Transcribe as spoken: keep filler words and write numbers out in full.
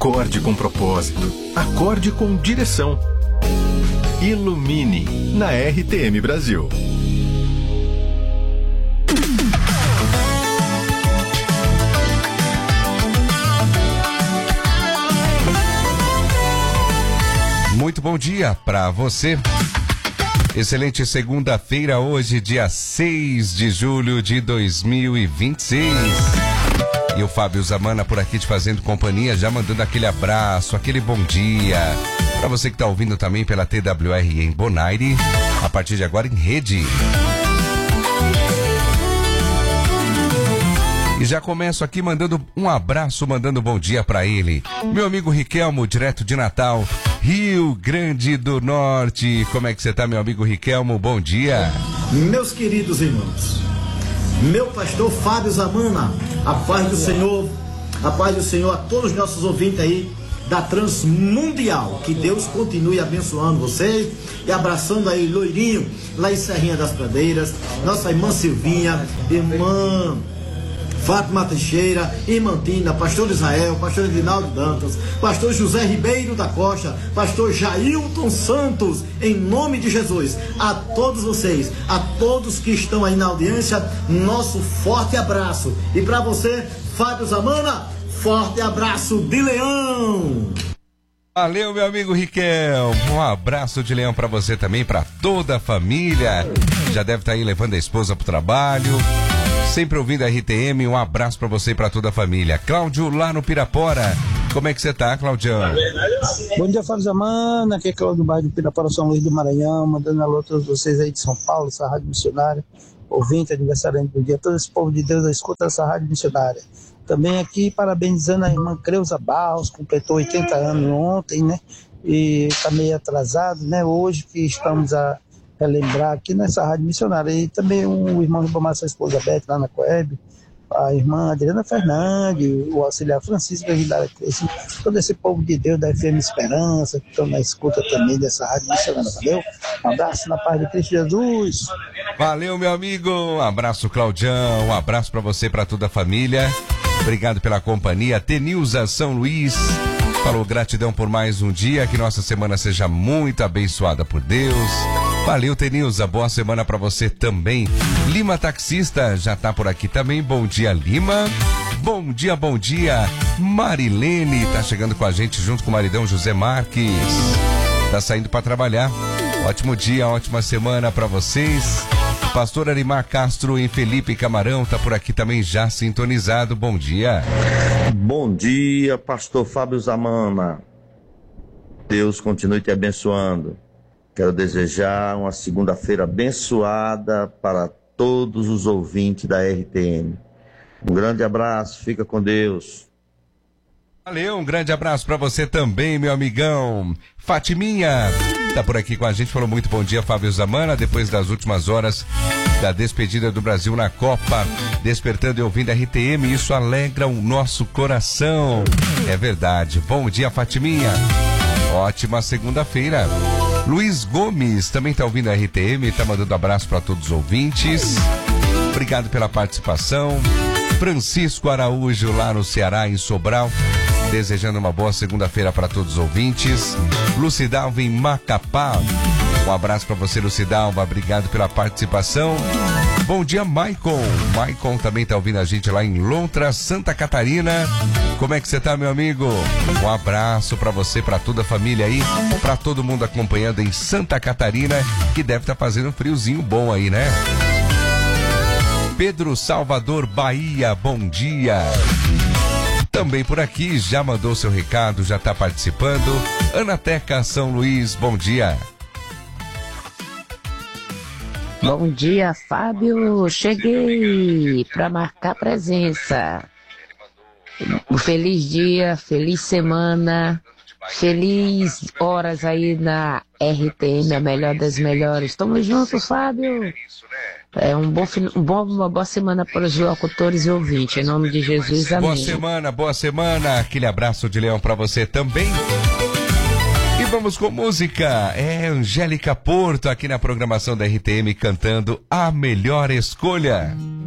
Acorde com propósito. Acorde com direção. Ilumine na R T M Brasil. Muito bom dia para você. Excelente segunda-feira, hoje, dia seis de julho de dois mil e vinte e seis. E o Fábio Zamana por aqui te fazendo companhia, já mandando aquele abraço, aquele bom dia. Para você que está ouvindo também pela T W R em Bonaire, a partir de agora em rede. E já começo aqui mandando um abraço, mandando bom dia para ele. Meu amigo Riquelmo, direto de Natal, Rio Grande do Norte. Como é que você tá, meu amigo Riquelmo? Bom dia. Meus queridos irmãos, meu pastor Fábio Zamana, a paz do Senhor, a paz do Senhor a todos os nossos ouvintes aí da Transmundial. Que Deus continue abençoando vocês e abraçando aí Loirinho, lá em Serrinha das Pradeiras, nossa irmã Silvinha, irmã Fátima Teixeira, irmã Tina, pastor Israel, pastor Edinaldo Dantas, pastor José Ribeiro da Costa, pastor Jailton Santos, em nome de Jesus, a todos vocês, a todos que estão aí na audiência, nosso forte abraço. E para você, Fábio Zamana, forte abraço de leão. Valeu, meu amigo Riquelmo. Um abraço de leão para você também, para toda a família. Já deve estar aí levando a esposa pro trabalho. Sempre ouvindo a R T M, um abraço pra você e pra toda a família. Cláudio, lá no Pirapora. Como é que você tá, Claudião? Bom dia, Fábio Zamana. Aqui é Cláudio do bairro do Pirapora, São Luís do Maranhão. Mandando alô a todos vocês aí de São Paulo, essa rádio missionária. Ouvinte, aniversariante do dia. Todo esse povo de Deus escuta essa rádio missionária. Também aqui parabenizando a irmã Creuza Barros, completou oitenta anos ontem, né? E tá meio atrasado, né? Hoje que estamos a relembrar aqui nessa rádio missionária. E também o irmão Ribamar, sua esposa Beth, lá na Coeb, a irmã Adriana Fernandes, o auxiliar Francisco da Vidária Cresce, todo esse povo de Deus da F M Esperança, que estão na escuta também dessa rádio missionária. Valeu? Um abraço na paz de Cristo Jesus. Valeu, meu amigo. Um abraço, Claudião. Um abraço pra você e pra toda a família. Obrigado pela companhia. Tenilza São Luís falou gratidão por mais um dia. Que nossa semana seja muito abençoada por Deus. Valeu, Tenilza, boa semana pra você também. Lima Taxista já tá por aqui também. Bom dia, Lima. Bom dia, bom dia. Marilene tá chegando com a gente junto com o maridão José Marques. Tá saindo pra trabalhar. Ótimo dia, ótima semana pra vocês. Pastor Arimar Castro em Felipe Camarão tá por aqui também já sintonizado. Bom dia. Bom dia, pastor Fábio Zamana. Deus continue te abençoando. Quero desejar uma segunda-feira abençoada para todos os ouvintes da R T M. Um grande abraço, fica com Deus. Valeu, um grande abraço para você também, meu amigão. Fatiminha tá por aqui com a gente, falou muito bom dia, Fábio Zamana, depois das últimas horas da despedida do Brasil na Copa, despertando e ouvindo a R T M, isso alegra o nosso coração. É verdade. Bom dia, Fatiminha. Ótima segunda-feira. Luiz Gomes também tá ouvindo a R T M, tá mandando abraço para todos os ouvintes. Obrigado pela participação. Francisco Araújo lá no Ceará, em Sobral, desejando uma boa segunda-feira para todos os ouvintes. Lucidalva em Macapá. Um abraço para você, Lucidalva. Obrigado pela participação. Bom dia, Maicon. Maicon também tá ouvindo a gente lá em Lontra, Santa Catarina. Como é que você tá, meu amigo? Um abraço para você, para toda a família aí, para todo mundo acompanhando em Santa Catarina, que deve estar tá fazendo um friozinho bom aí, né? Pedro Salvador, Bahia, bom dia. Também por aqui, já mandou seu recado, já tá participando. Ana Teca, São Luís, bom dia. Bom dia, Fábio. Cheguei para marcar presença. Um feliz dia, feliz semana, feliz horas aí na R T M, a melhor das melhores. Tamo juntos, Fábio. É um bom, um bom, uma boa semana para os locutores e ouvintes. Em nome de Jesus, amém. Boa semana, boa semana. Aquele abraço de leão para você também. E vamos com música. É Angélica Porto aqui na programação da R T M cantando A Melhor Escolha.